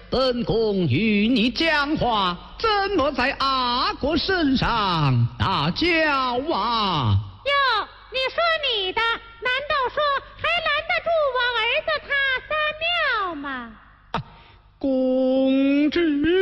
本宫与你讲话，怎么在阿哥身上打搅啊？ 哟，你说你的，难道说还拦得住我儿子他三庙吗？ 公主。